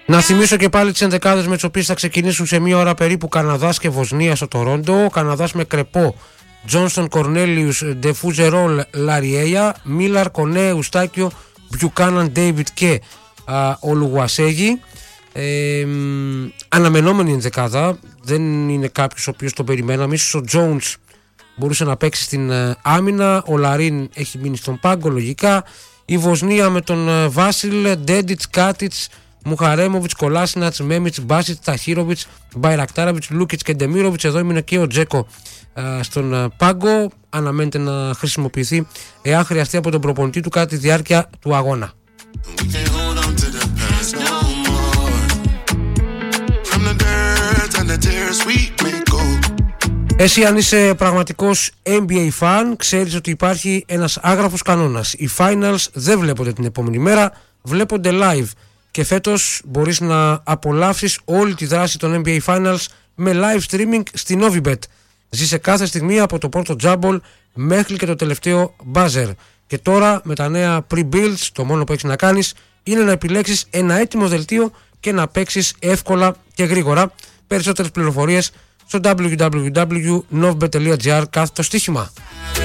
Να θυμίσω και πάλι τις ενδεκάδες με τις οποίες θα ξεκινήσουν σε μία ώρα περίπου. Καναδάς και Βοσνία στο Τορόντο. Καναδάς με Κρεπό, Τζόνστον, Κορνέλιους, Ντεφούζερολ, Λαριέια, Μίλαρ, Κονέ, Ουστάκιο, Μπιουκάναν, Ντέιβιτ και Ολουγουασέγη. Αναμενόμενη ενδεκάδα. Δεν είναι κάποιος ο οποίος τον περιμέναμε. Ίσως ο Τζόουνς μπορούσε να παίξει στην άμυνα. Ο Λαρίν έχει μείνει στον πάγκο λογικά. Η Βοσνία με τον Βάσιλ, Ντέντιτς, Κάτιτς, Μουχαρέμοβιτς, Κολάσινατς, Μέμιτς, Μπάσιτς, Ταχίροβιτς, Μπαϊρακτάραβιτς, Λούκιτς και Ντεμίροβιτς. Εδώ έμεινε και ο Τζέκο στον πάγκο. Αναμένεται να χρησιμοποιηθεί εάν χρειαστεί από τον προπονητή του κατά τη διάρκεια του αγώνα. Εσύ αν είσαι πραγματικός NBA fan, ξέρεις ότι υπάρχει ένας άγραφος κανόνας. Οι finals δεν βλέπονται την επόμενη μέρα, βλέπονται live. Και φέτος μπορείς να απολαύσεις όλη τη δράση των NBA Finals με live streaming στη Novibet. Ζήσε κάθε στιγμή από το πρώτο jumble μέχρι και το τελευταίο buzzer. Και τώρα με τα νέα pre-builds το μόνο που έχεις να κάνεις είναι να επιλέξεις ένα έτοιμο δελτίο και να παίξεις εύκολα και γρήγορα. Περισσότερες πληροφορίες στο www.novbet.gr/στοίχημα.